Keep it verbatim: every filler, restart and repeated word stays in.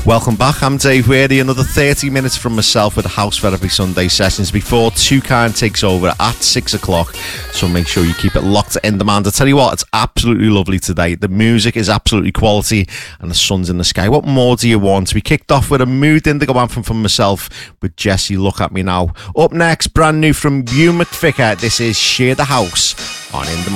Welcome back, I'm Dave Weary. Another thirty minutes from myself with House Therapy Sunday sessions before Toucan takes over at six o'clock. So make sure you keep it locked in demand. I tell you what, it's absolutely lovely today. The music is absolutely quality and the sun's in the sky. What more do you want? We kicked off with a Mood Indigo anthem from myself with Jesse Look At Me Now. Up next, brand new from Hugh McVicker. This is Share the House on In Demand.